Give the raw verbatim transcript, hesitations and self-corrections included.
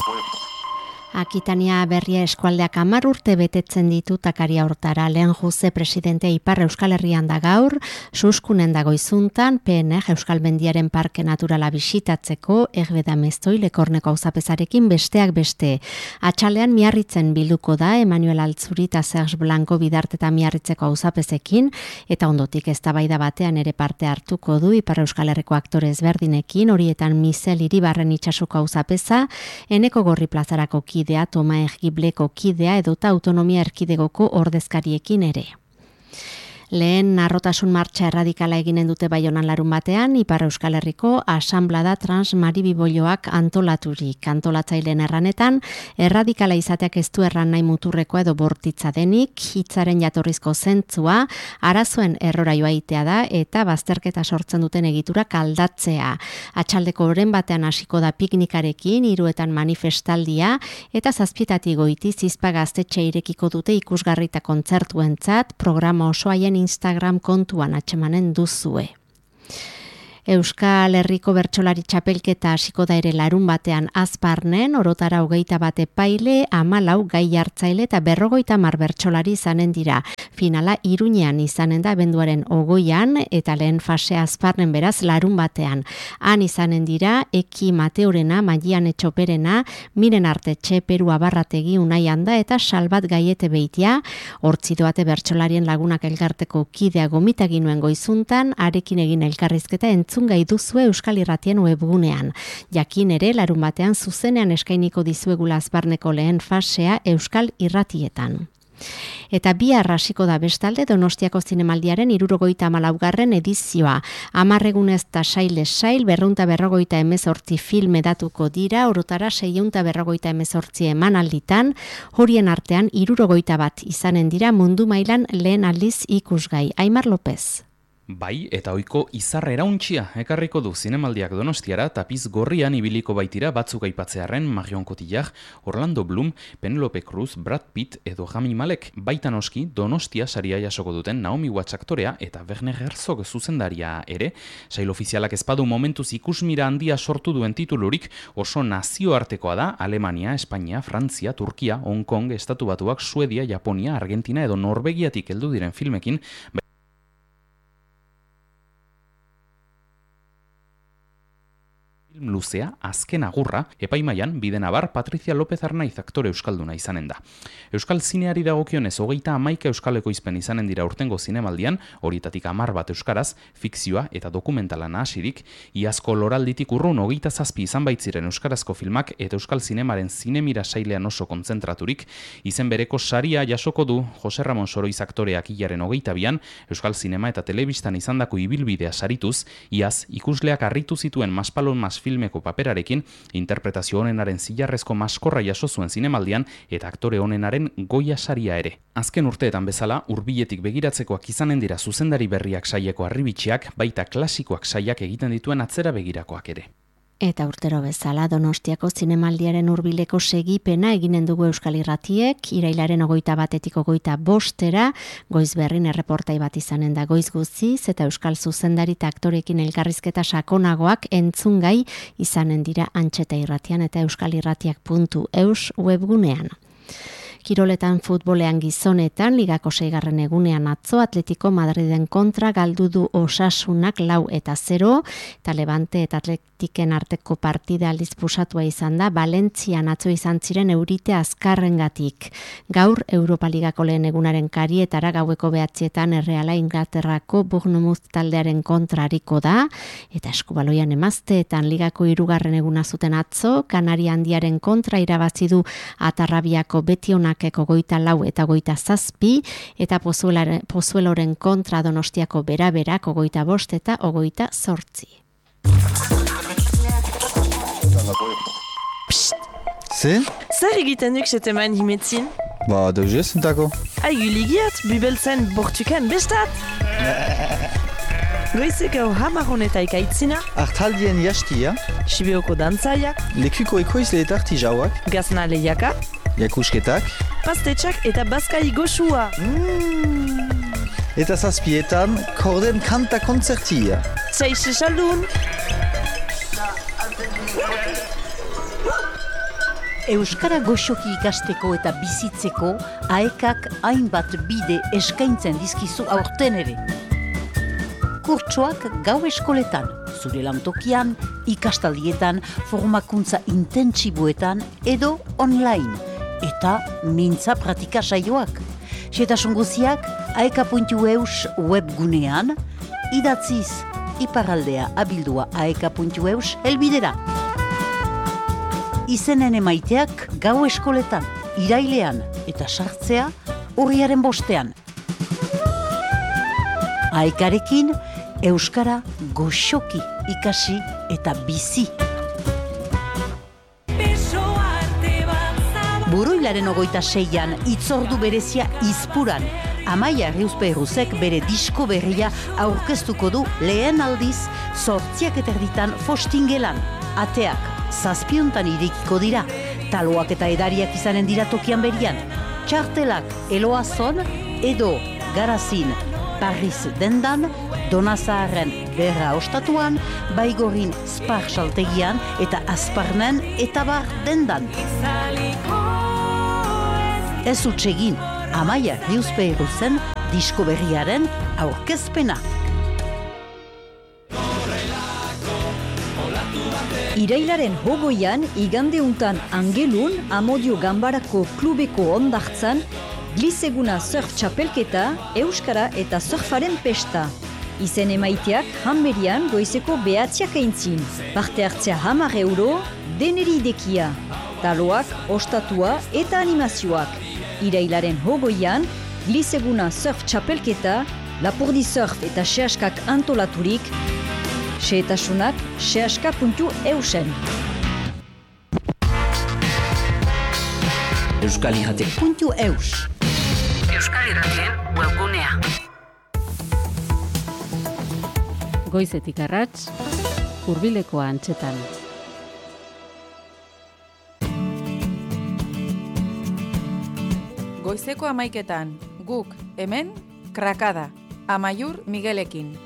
Akitania Berria eskualdeak hamar urte betetzen ditu Takaria hortara. Lehen Juze presidente Ipar Euskal Herrian da gaur, suskunen dago izuntan, P N G Euskal Mendiaren Parke Naturala bisitatzeko, Egbeda Meztoi Lekorneko auzapezarekin besteak beste. Atxalean Miarritzen bilduko da, Emanuel Altzuri eta Serge Blanco bidarteta Miarritzeko auzapezekin, eta ondotik eztabaida batean ere parte hartuko du Ipar Euskal Herriko aktore ezberdinekin, horietan Misel Iribarren itsasoko auzapeza, Eneko Gorri plazarako kide Toma Ergibleko kidea edota autonomia erkidegoko ordezkariekin ere. Lehen narrotasun martxa erradikala eginen dute Baionan larun batean, Ipar Euskal Herriko asanblada trans maribibolioak antolaturik. Antolatzaileen erranetan, erradikala izateak ez du erran nahi muturrekoa edo bortitza denik, hitzaren jatorrizko zentzua, arazoen errora joaitea da eta bazterketa sortzen duten egiturak aldatzea. Atxaldeko oren batean hasiko da piknikarekin, hiruetan manifestaldia eta zazpietatik goiti Zizpa gaztetxe irekiko dute ikusgarri eta kontzertuentzat, programa oso haien Instagram kontuan atxemanen duzue. Euskal Herriko bertsolari txapelketa hasiko da ere larun batean Azparnen, orotara hogeita bate paile, hamalau gai hartzaile eta berrogeita hamar bertsolari izanen dira. Finala Iruñean izanen da abenduaren ogoian eta lehen fase Azparnen beraz larun batean. Han izanen dira Eki Mateorena, Maian Etxoperena, Miren Artetxe, Peru Abarrategi, Unai Anda eta Salbat Gaiete Beitia. Hortzi doate bertsolarien lagunak elkarteko kidea gomitagin goizuntan, arekin egin elkarrizketa entzun gai duzue Euskal Irratien webgunean. Jakin ere, larun batean zuzenean eskainiko dizuegula Azparneko lehen fasea Euskal Irratietan. Eta bihar hasiko da bestalde Donostiako zinemaldiaren hirurogeita hamalaugarren edizioa. Hamarregunez eta saile sail, berrehunta berrogeita hemezortzi film edatuko dira, orotara seiehunta berrogeita hemezortzi emanalditan, horien artean hirurogeita bat izanen dira mundu mailan lehen aldiz ikusgai. Aimar López. Bai, eta ohiko izar erauntxia ekarriko du zinemaldiak Donostiara, tapiz gorrian ibiliko baitira batzuk aipatzearren Marion Cotillard, Orlando Bloom, Penelope Cruz, Brad Pitt edo Rami Malek. Baita noski Donostia saria jasoko duten Naomi Watts aktorea eta Werner Herzog zuzendaria ere. Sail ofizialak ezpadu momentuz ikusmira handia sortu duen titulurik, oso nazioartekoa da Alemania, Espainia, Frantzia, Turkia, Hong Kong, Estatu Batuak, Suedia, Japonia, Argentina edo Norvegiatik heldu diren filmekin. Film luzea, azken agurra, epaimaian bidenabar Patricia López Arnaiz aktore euskalduna izanen da. Euskal zineari dagokionez hogeita hamaika euskaleko izpen izanen dira urtengo zinemaldian, horietatik hamar bat euskaraz, fikzioa eta dokumentala nahasirik, iazko loralditik urrun hogeita zazpi izan baitziren euskarazko filmak eta euskal zinemaren zinemira sailean oso kontzentraturik, izen bereko saria jasoko du Jose Ramon Soroiz aktoreak hilaren hogeita bian, euskal zinema eta telebistan izandako ibilbidea sarituz, iaz ikusleak harritu zituen Maspalon Mas filmeko paperarekin, interpretazio honenaren zilarrezko maskorra jaso zuen zinemaldian eta aktore honenaren goia saria ere. Azken urteetan bezala, hurbiletik begiratzekoak izanen dira zuzendari berriak saieko harribitxiak, baita klasikoak saiak egiten dituen atzera begirakoak ere. Eta urtero bezala Donostiako zinemaldiaren hurbileko segipena eginen dugu Euskal Irratiek, irailaren ogoita batetik ogoita bostera, Goizberrin erreportai bat izanen da goiz guztiz, eta Euskal zuzendari eta aktorekin elkarrizketa sakonagoak entzungai izanen dira Antxeta Irratian eta euskalirratiak puntu eus webgunean. Kiroletan futbolean gizonetan, ligako seigarren egunean atzo Atletico Madriden kontra galdu du Osasunak lau eta zero, eta Levante eta Atletiken arteko partida aldiz pusatua izan da, Valentzian atzo izan ziren eurite azkarrengatik. Gaur Europa Ligako lehen egunaren karietara gaueko behatzietan Erreala Inglaterrako Bournemouth taldearen kontrariko da, eta eskubaloian emazteetan ligako hirugarren eguna zuten atzo, Kanaria Handiaren kontra irabazi du Atarrabiako Betionak eko goita lau eta goita zazpi, eta Pozueloren kontra Donostiako beraberak ogoita bost eta ogoita zortzi. Ze? Zer egiten duk setemain himetzin? Ba, dauz ez entako. Aigu ligiat, bibeltzen bortukan bestat! Goizeko hamaron eta ikaitzina, Artaldien jastia, Sibioko dantzaiak, lekuko ekoizle eta artijauak, gazna lehiaka, jakusketak, pastetxak eta bazkai goxua. mm. eta zazpietan korden kanta kontzertia. Seixe saldun! Euskara goxoki ikasteko eta bizitzeko aekak hainbat bide eskaintzen dizkizu aurten ere. Kurtsoak gau eskoletan, zure lantokian, ikastaldietan, formakuntza intentsiboetan edo online, eta mintza pratika saioak. Xetasun guziak aeka puntu eus webgunean, idatziz iparraldea abildua aeka puntu eus helbidera. Izenen emaiteak gau eskoletan, irailean eta sartzea urriaren bostean. Aekarekin Euskara goxoki ikasi eta bizi. Buruilaren ogoita seian itzordu berezia izpuran. Amaia Riuzpeiruzek bere disko berria aurkeztuko du lehen aldiz zortziak eterditan Fostingelan. Ateak zazpiontan irekiko dira, taloak eta edariak izanen dira tokian berian. Txartelak Eloazon edo Garazin Paris dendan, Donazaharren Berra ostatuan, Baigorin Spar saltegian eta Azparnen eta Bar dendan. Ez utsegin, Amaia Riuzpeiruzen disko berriaren aurkezpena. Irailaren hogoian, igandeuntan Angelun, Amodio Gambarako klubeko ondartzan, Gliseguna surf txapelketa, Euskara eta surfaren pesta. Izen emaiteak hanberian goizeko behatziak eintzin. Parte hartzea hamar euro, deneri idekia. Taloak, ostatua eta animazioak. Irailaren hogoian, Gliseguna surf txapelketa, Lapurdi surf eta sehaskak antolaturik, xehetasunak sehaska puntu eusen. Euskal Irratek puntu eus. Euskal Irratien webgunea. Goizetik arrats, hurbileko antzetan. Goizeko hamaiketan, guk hemen, krakada, Amaiur Miguelekin.